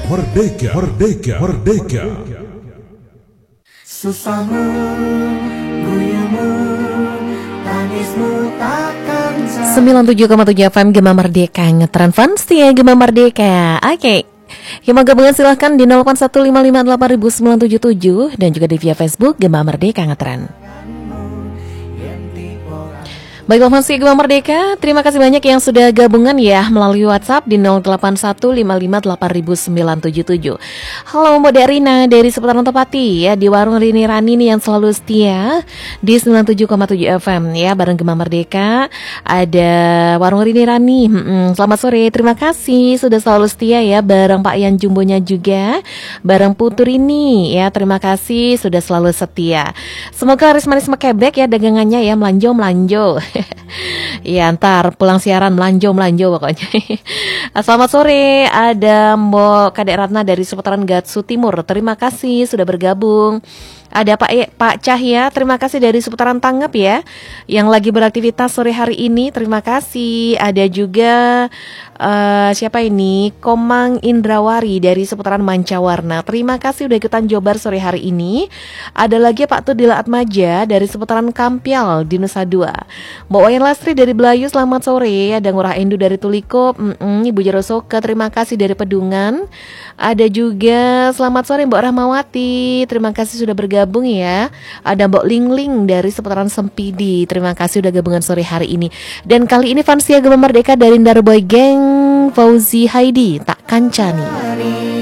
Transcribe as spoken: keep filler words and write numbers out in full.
Merdeka, merdeka, merdeka. Susahmu, guyumu, tangismu takkan jauh. sembilan puluh tujuh koma tujuh F M Gema Merdeka, ngetren fans ya Gema Merdeka. Oke okay. Yang mau gabungan silahkan di nol delapan satu lima lima delapan sembilan tujuh tujuh dan juga di via Facebook Gema Merdeka Ngetren. Baiklah fans Gema Merdeka, terima kasih banyak yang sudah gabungan ya melalui WhatsApp di nol delapan satu lima lima delapan sembilan tujuh tujuh. Halo Mbak Derina dari seputaran Tepati ya, di warung Rini Rani nih yang selalu setia di sembilan puluh tujuh koma tujuh F M ya, bareng Gema Merdeka. Ada warung Rini Rani. Hmm, selamat sore, terima kasih sudah selalu setia ya, bareng Pak Yan Jumbonya juga, bareng Putu Rini ya, terima kasih sudah selalu setia. Semoga laris manis mekebek ya dagangannya ya, melanjo melanjo. Ya ntar pulang siaran melanjo-melanjo pokoknya. Selamat sore, ada Mbok Kadek Ratna dari seputaran Gatsu Timur. Terima kasih sudah bergabung. Ada Pak e, Pak Cahya, terima kasih dari seputaran Tanggap ya, yang lagi beraktivitas sore hari ini. Terima kasih. Ada juga uh, siapa ini? Komang Indrawari dari seputaran Mancawarna. Terima kasih udah ikutan Jobar sore hari ini. Ada lagi Pak Tudila Atmaja dari seputaran Kampial di Nusa Dua. Mbak Wayan Lastri dari Belayu, selamat sore. Ada Ngurah Endu dari Tuliko, mm-mm, Ibu Jarosoka, terima kasih dari Pedungan. Ada juga selamat sore Mbak Rahmawati, terima kasih sudah bergabung ya. Ada Mbak Lingling dari seputaran Sempidi, terima kasih udah gabungan sore hari ini. Dan kali ini Fansia Gema Merdeka dari Darboy Gang, Fauzi Haidi, Tak Kancani.